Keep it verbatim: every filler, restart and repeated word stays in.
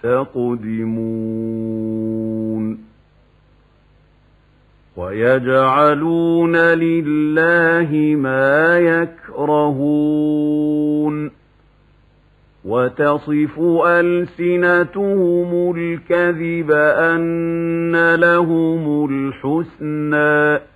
تقدمون ويجعلون لله ما يكرهون وتصف ألسنتهم الكذب أن لهم الحسنى